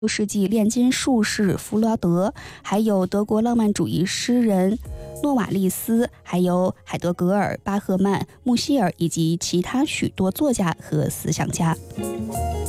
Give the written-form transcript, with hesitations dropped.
世纪炼金术士弗罗德，还有德国浪漫主义诗人诺瓦利斯，还有海德格尔、巴赫曼、穆希尔以及其他许多作家和思想家。